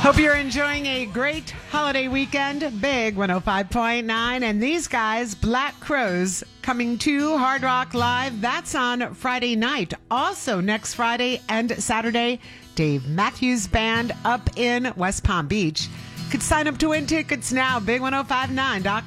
Hope you're enjoying a great holiday weekend. Big 105.9. And these guys, Black Crowes, coming to Hard Rock Live. That's on Friday night. Also next Friday and Saturday, Dave Matthews Band up in West Palm Beach. Could sign up to win tickets now. Big1059.com.